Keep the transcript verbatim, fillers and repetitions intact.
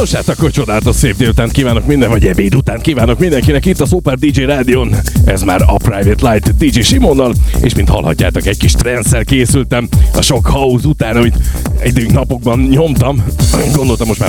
Nos hát akkor csodálatos szép délután kívánok minden, vagy ebéd után kívánok mindenkinek itt a Super dé dzsé Rádion. Ez már a Private Light dé dzsé Simonnal, és mint hallhatjátok, egy kis trendszer készültem a sok house után, amit időnk napokban nyomtam. Gondoltam, most már